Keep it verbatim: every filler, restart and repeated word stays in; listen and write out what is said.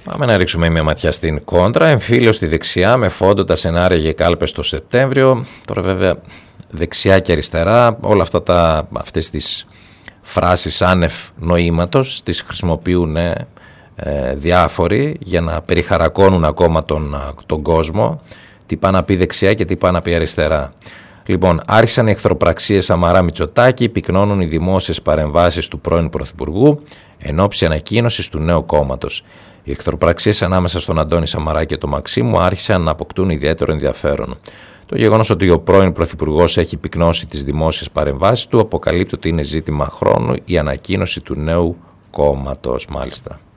Πάμε να ρίξουμε μια ματιά στην κόντρα. Εμφύλιο στη δεξιά με φόντο τα σενάρια για κάλπες το Σεπτέμβριο. Τώρα βέβαια δεξιά και αριστερά όλα αυτά τα, αυτές τις φράσεις άνευ νοήματος τις χρησιμοποιούν ε, διάφοροι για να περιχαρακώνουν ακόμα τον, τον κόσμο. Τι πάει να πει δεξιά και τι πάει να πει αριστερά. Λοιπόν, άρχισαν οι εχθροπραξίες Σαμαρά-Μητσοτάκη, πυκνώνουν οι δημόσιες παρεμβάσεις του πρώην Πρωθυπουργού εν ώψη ανακοίνωσης του νέου κόμματος. Οι εχθροπραξίες ανάμεσα στον Αντώνη Σαμαρά και τον Μαξίμου άρχισαν να αποκτούν ιδιαίτερο ενδιαφέρον. Το γεγονός ότι ο πρώην Πρωθυπουργός έχει πυκνώσει τις δημόσιες παρεμβάσεις του αποκαλύπτει ότι είναι ζήτημα χρόνου η ανακοίνωση του νέου κόμματος, μάλιστα.